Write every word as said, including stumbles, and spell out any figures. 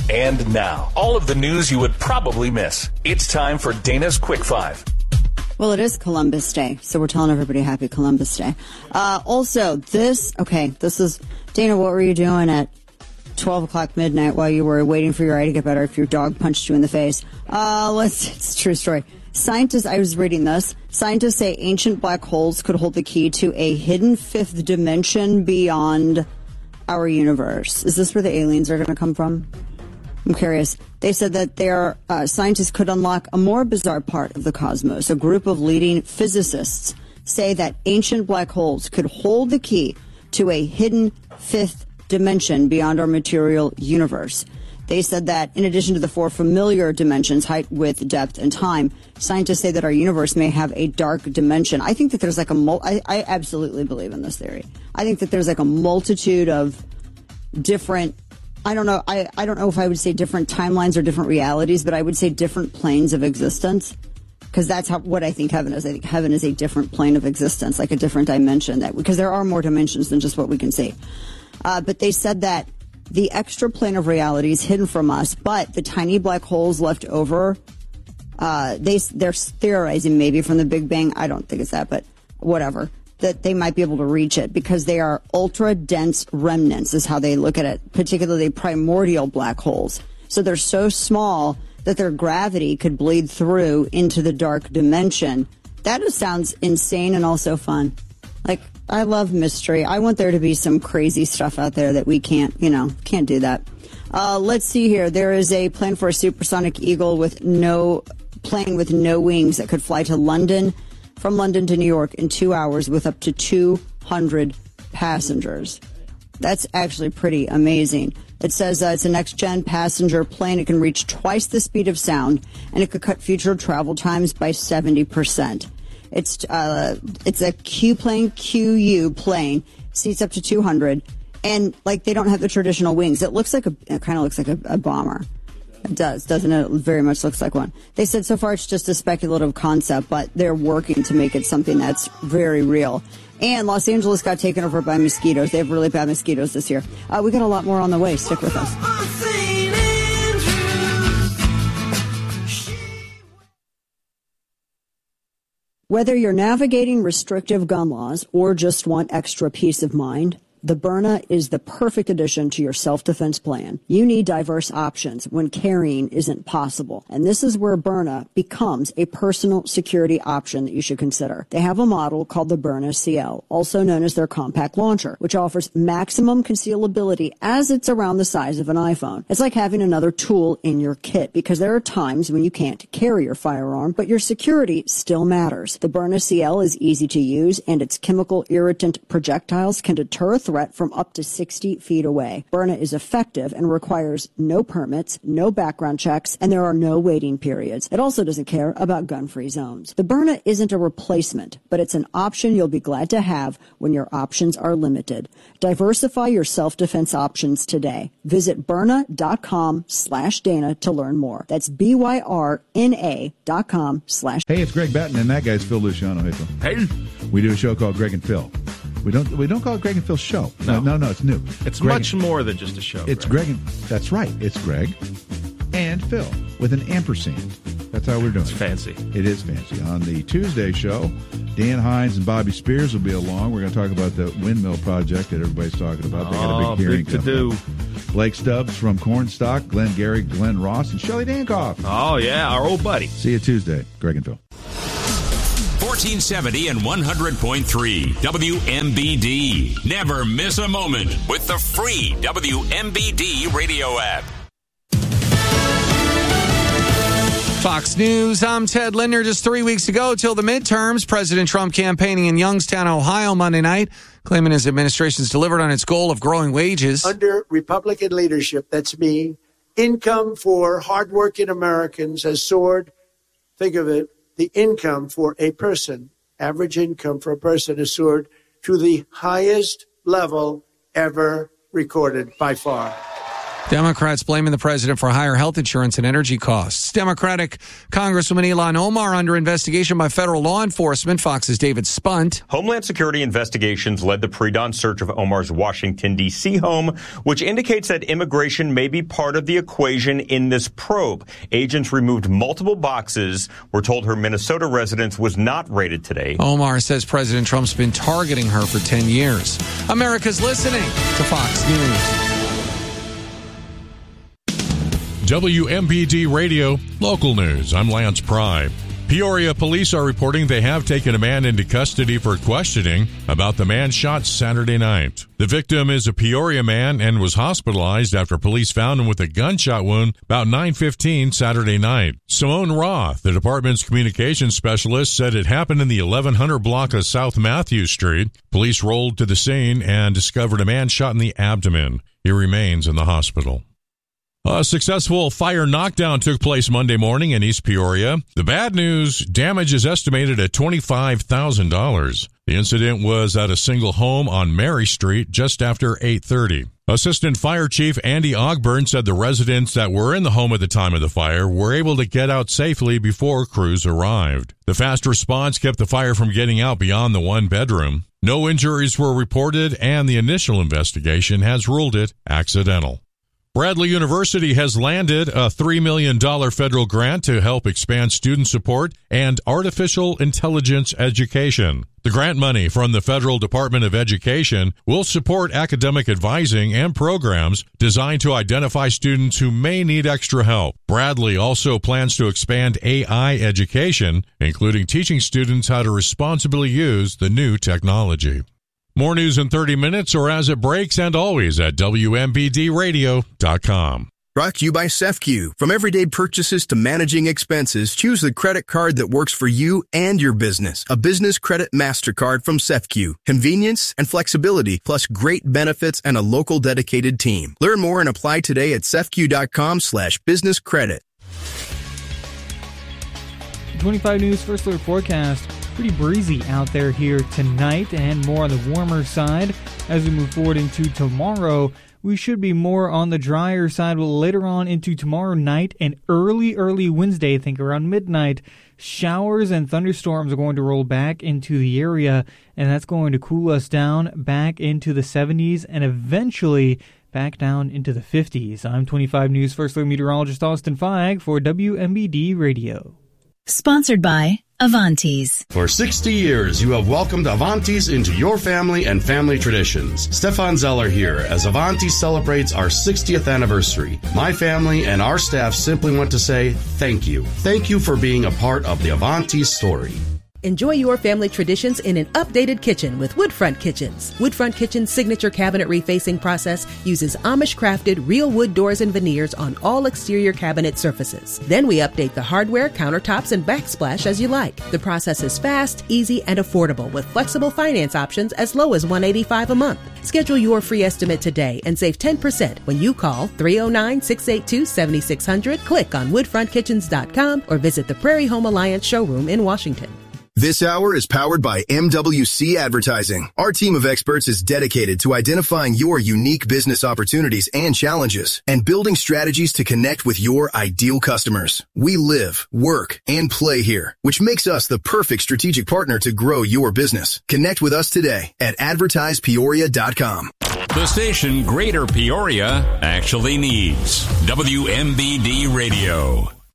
And now, all of the news you would probably miss. It's time for Dana's Quick Five. Well, it is Columbus Day, so we're telling everybody happy Columbus Day. Uh, also, this, okay, this is, Dana, what were you doing at twelve o'clock midnight while you were waiting for your eye to get better if your dog punched you in the face? Uh, let's, it's a true story. Scientists, I was reading this, scientists say ancient black holes could hold the key to a hidden fifth dimension beyond our universe. Is this where the aliens are going to come from? I'm curious. They said that their uh, scientists could unlock a more bizarre part of the cosmos. A group of leading physicists say that ancient black holes could hold the key to a hidden fifth dimension beyond our material universe. They said that in addition to the four familiar dimensions, height, width, depth, and time, scientists say that our universe may have a dark dimension. I think that there's like a mul- I, I absolutely believe in this theory. I think that there's like a multitude of different I don't know. I, I don't know if I would say different timelines or different realities, but I would say different planes of existence, because that's how, what I think heaven is. I think heaven is a different plane of existence, like a different dimension, that because there are more dimensions than just what we can see. Uh, but they said that the extra plane of reality is hidden from us, but the tiny black holes left over, uh, they, they're theorizing maybe from the Big Bang. I don't think it's that, but whatever. That they might be able to reach it because they are ultra-dense remnants is how they look at it, particularly primordial black holes. So they're so small that their gravity could bleed through into the dark dimension. That just sounds insane and also fun. Like, I love mystery. I want there to be some crazy stuff out there that we can't, you know, can't do that. Uh, let's see here. There is a plan for a supersonic eagle with no, plane with no wings that could fly to London, from London to New York in two hours with up to two hundred passengers. That's actually pretty amazing. It says uh, it's a next-gen passenger plane. It can reach twice the speed of sound, and it could cut future travel times by seventy percent. It's uh, it's a Q-plane, Q U plane, seats up to two hundred, and like they don't have the traditional wings. It looks like a, it kind of looks like a, a bomber. It does, doesn't it? It very much looks like one. They said so far it's just a speculative concept, but they're working to make it something that's very real. And Los Angeles got taken over by mosquitoes. They have really bad mosquitoes this year. Uh, we got a lot more on the way. Stick with us. Whether you're navigating restrictive gun laws or just want extra peace of mind, the Byrna is the perfect addition to your self-defense plan. You need diverse options when carrying isn't possible. And this is where Byrna becomes a personal security option that you should consider. They have a model called the Byrna C L, also known as their compact launcher, which offers maximum concealability as it's around the size of an iPhone. It's like having another tool in your kit because there are times when you can't carry your firearm, but your security still matters. The Byrna C L is easy to use, and its chemical irritant projectiles can deter threat from up to sixty feet away. Byrna is effective and requires no permits, no background checks, and there are no waiting periods. It also doesn't care about gun-free zones. The Byrna isn't a replacement, but it's an option you'll be glad to have when your options are limited. Diversify your self-defense options today. Visit Byrna.com slash Dana to learn more. That's B-Y-R-N-A dot com slash. Hey, it's Greg Batten, and that guy's Phil Luciano. Hey, Phil. Hey. We do a show called Greg and Phil. We don't we don't call it Greg and Phil Show. No, no, no, it's new. It's Greg much and, more than just a show. It's Greg. Greg and, that's right. It's Greg and Phil with an ampersand. That's how we're doing it's it. fancy. It is fancy. On the Tuesday show, Dan Hines and Bobby Spears will be along. We're going to talk about the windmill project that everybody's talking about. They got a big hearing big to do. Up. Blake Stubbs from Cornstalk, Glenn Gary, Glenn Ross, and Shelley Dankoff. Oh, yeah, our old buddy. See you Tuesday. Greg and Phil. fourteen seventy and one hundred point three W M B D. Never miss a moment with the free W M B D radio app. Fox News, I'm Ted Linder. Just three weeks ago till the midterms, President Trump campaigning in Youngstown, Ohio Monday night, claiming his administration's delivered on its goal of growing wages. Under Republican leadership, that's me, income for hardworking Americans has soared. Think of it, the income for a person, average income for a person has soared to the highest level ever recorded by far. Democrats blaming the president for higher health insurance and energy costs. Democratic Congresswoman Ilhan Omar under investigation by federal law enforcement. Fox's David Spunt. Homeland Security investigations led the pre-dawn search of Omar's Washington, D C home, which indicates that immigration may be part of the equation in this probe. Agents removed multiple boxes. We're told her Minnesota residence was not raided today. Omar says President Trump's been targeting her for ten years. America's listening to Fox News. W M B D Radio, local news. I'm Lance Pry. Peoria police are reporting they have taken a man into custody for questioning about the man shot Saturday night. The victim is a Peoria man and was hospitalized after police found him with a gunshot wound about nine fifteen Saturday night. Simone Roth, the department's communications specialist, said it happened in the eleven hundred block of South Matthews Street. Police rolled to the scene and discovered a man shot in the abdomen. He remains in the hospital. A successful fire knockdown took place Monday morning in East Peoria. The bad news, damage is estimated at twenty-five thousand dollars. The incident was at a single home on Mary Street just after eight thirty. Assistant Fire Chief Andy Ogburn said the residents that were in the home at the time of the fire were able to get out safely before crews arrived. The fast response kept the fire from getting out beyond the one bedroom. No injuries were reported, and the initial investigation has ruled it accidental. Bradley University has landed a three million dollars federal grant to help expand student support and artificial intelligence education. The grant money from the Federal Department of Education will support academic advising and programs designed to identify students who may need extra help. Bradley also plans to expand A I education, including teaching students how to responsibly use the new technology. More news in thirty minutes or as it breaks, and always at W M B D radio dot com. Brought to you by SEFCU. From everyday purchases to managing expenses, choose the credit card that works for you and your business. A business credit MasterCard from SEFCU. Convenience and flexibility, plus great benefits and a local dedicated team. Learn more and apply today at sefcu.com slash business credit. twenty-five News First Alert Forecast. Pretty breezy out there here tonight and more on the warmer side. As we move forward into tomorrow, we should be more on the drier side. But later on into tomorrow night and early, early Wednesday, I think around midnight, showers and thunderstorms are going to roll back into the area, and that's going to cool us down back into the seventies and eventually back down into the fifties. I'm twenty-five News First Alert Meteorologist Austin Feig for W M B D Radio. Sponsored by Avantis. For sixty years, you have welcomed Avantis into your family and family traditions. Stefan Zeller here as Avantis celebrates our sixtieth anniversary. My family and our staff simply want to say thank you. Thank you for being a part of the Avantis story. Enjoy your family traditions in an updated kitchen with Woodfront Kitchens. Woodfront Kitchen's signature cabinet refacing process uses Amish-crafted real wood doors and veneers on all exterior cabinet surfaces. Then we update the hardware, countertops, and backsplash as you like. The process is fast, easy, and affordable with flexible finance options as low as one hundred eighty-five dollars a month. Schedule your free estimate today and save ten percent when you call three oh nine, six eight two, seven six zero zero, click on woodfront kitchens dot com, or visit the Prairie Home Alliance showroom in Washington. This hour is powered by M W C Advertising. Our team of experts is dedicated to identifying your unique business opportunities and challenges and building strategies to connect with your ideal customers. We live, work, and play here, which makes us the perfect strategic partner to grow your business. Connect with us today at advertise peoria dot com. The station Greater Peoria actually needs. W M B D Radio.